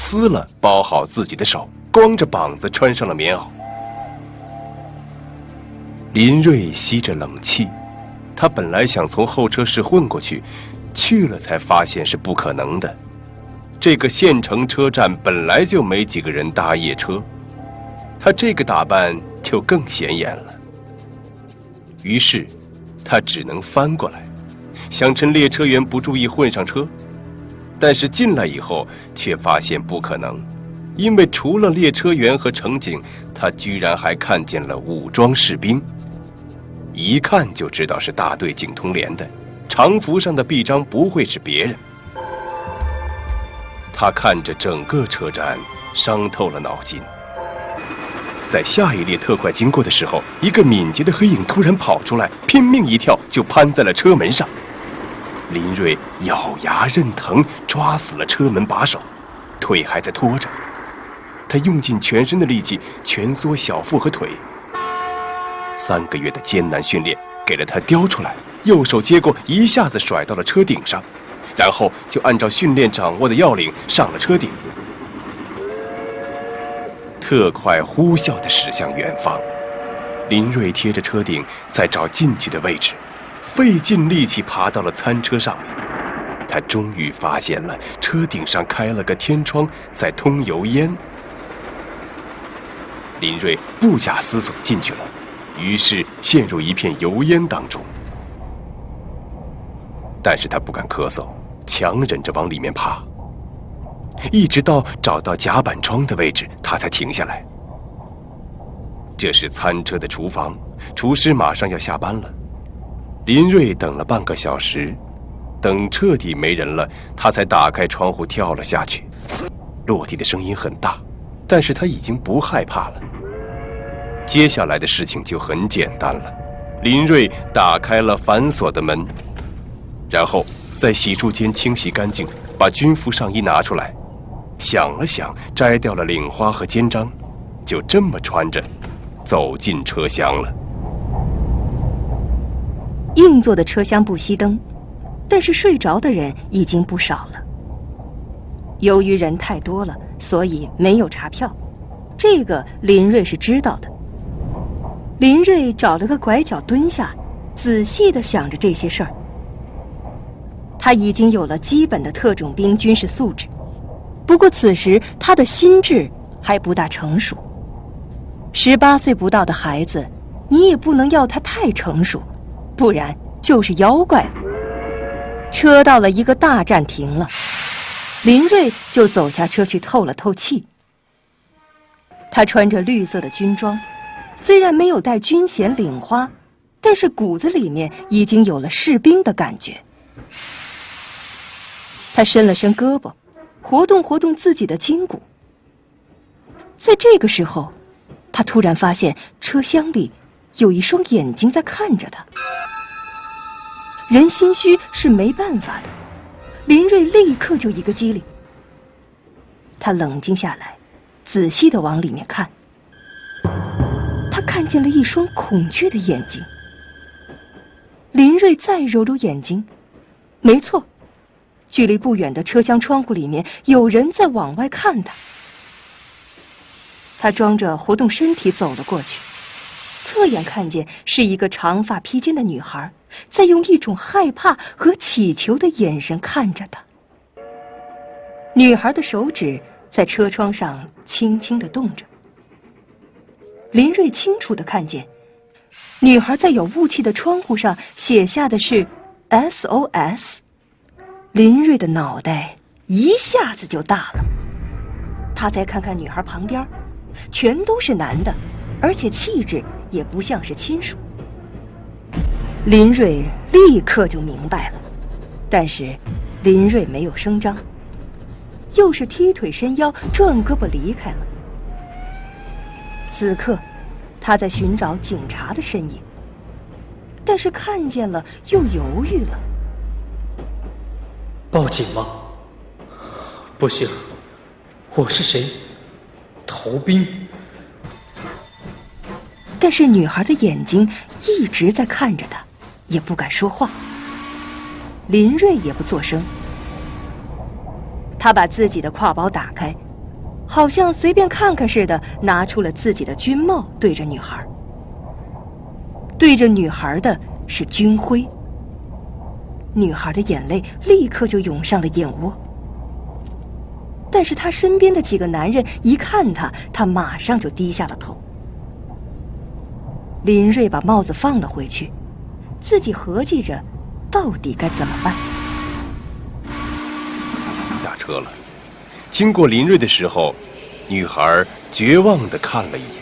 撕了包好自己的手，光着膀子穿上了棉袄。林瑞吸着冷气，他本来想从候车室混过去，去了才发现是不可能的。这个县城车站本来就没几个人搭夜车，他这个打扮就更显眼了。于是他只能翻过来，想趁列车员不注意混上车。但是进来以后却发现不可能，因为除了列车员和乘警，他居然还看见了武装士兵。一看就知道是大队警通联的，常服上的臂章不会是别人。他看着整个车站，伤透了脑筋。在下一列特快经过的时候，一个敏捷的黑影突然跑出来，拼命一跳就攀在了车门上。林瑞咬牙认疼，抓死了车门把手，腿还在拖着。他用尽全身的力气蜷缩小腹和腿。3个月的艰难训练给了他叼出来，右手接过，一下子甩到了车顶上，然后就按照训练掌握的要领上了车顶。特快呼啸地驶向远方，林瑞贴着车顶在找进去的位置，费尽力气爬到了餐车上面。他终于发现了车顶上开了个天窗，在通油烟。林瑞不假思索进去了，于是陷入一片油烟当中。但是他不敢咳嗽，强忍着往里面爬，一直到找到甲板窗的位置，他才停下来。这是餐车的厨房，厨师马上要下班了。林瑞等了半个小时，等彻底没人了，他才打开窗户跳了下去。落地的声音很大，但是他已经不害怕了。接下来的事情就很简单了。林瑞打开了反锁的门，然后在洗漱间清洗干净，把军服上衣拿出来，想了想，摘掉了领花和肩章，就这么穿着走进车厢了。 硬座的车厢不熄灯，但是睡着的人已经不少了。由于人太多了，所以没有查票，这个林瑞是知道的。林瑞找了个拐角蹲下，仔细地想着这些事儿。他已经有了基本的特种兵军事素质，不过此时他的心智还不大成熟。18岁不到的孩子，你也不能要他太成熟，不然就是妖怪了。车到了一个大站停了，林瑞就走下车去透了透气。他穿着绿色的军装，虽然没有带军衔领花，但是骨子里面已经有了士兵的感觉。他伸了伸胳膊，活动活动自己的筋骨。在这个时候，他突然发现车厢里有一双眼睛在看着他。人心虚是没办法的，林瑞立刻就一个机灵。他冷静下来，仔细地往里面看。他看见了一双恐惧的眼睛。林瑞再揉揉眼睛，没错，距离不远的车厢窗户里面有人在往外看他。他装着活动身体走了过去，侧眼看见是一个长发披肩的女孩，在用一种害怕和乞求的眼神看着他。女孩的手指在车窗上轻轻地动着。林瑞清楚地看见，女孩在有雾气的窗户上写下的是 SOS。 林瑞的脑袋一下子就大了。他再看看女孩旁边，全都是男的，而且气质也不像是亲属。林瑞立刻就明白了，但是林瑞没有声张，又是踢腿伸腰，转胳膊离开了。此刻他在寻找警察的身影，但是看见了又犹豫了。 报警吗？不行，我是谁？逃兵。 但是女孩的眼睛一直在看着他，也不敢说话。林瑞也不作声。他把自己的挎包打开， 好像随便看看似的，拿出了自己的军帽，对着女孩。对着女孩的是军徽。女孩的眼泪立刻就涌上了眼窝。但是她身边的几个男人一看她，她马上就低下了头。林瑞把帽子放了回去，自己合计着，到底该怎么办。 打车了。经过林瑞的时候，女孩绝望地看了一眼。